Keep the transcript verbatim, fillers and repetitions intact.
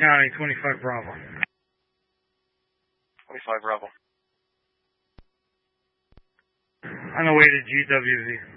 County, twenty-five Bravo. twenty-five Bravo. On the way to G W V.